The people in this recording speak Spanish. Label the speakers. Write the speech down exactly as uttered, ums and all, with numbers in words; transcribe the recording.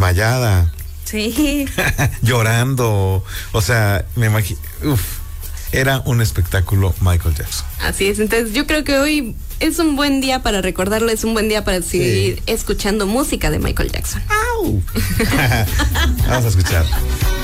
Speaker 1: desmayada.
Speaker 2: Sí.
Speaker 1: Llorando. O sea, me imagino. Uf, era un espectáculo Michael Jackson.
Speaker 2: Así es, entonces yo creo que hoy es un buen día para recordarlo, es un buen día para seguir sí. escuchando música de Michael Jackson.
Speaker 1: ¡Au! Vamos a escuchar.